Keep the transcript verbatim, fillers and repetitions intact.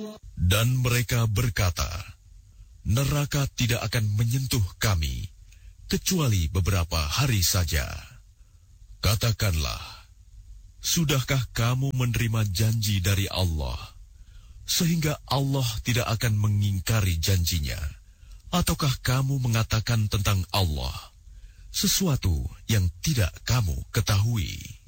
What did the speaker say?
Dan mereka berkata, neraka tidak akan menyentuh kami, kecuali beberapa hari saja. Katakanlah, sudahkah kamu menerima janji dari Allah, sehingga Allah tidak akan mengingkari janjinya? Ataukah kamu mengatakan tentang Allah sesuatu yang tidak kamu ketahui?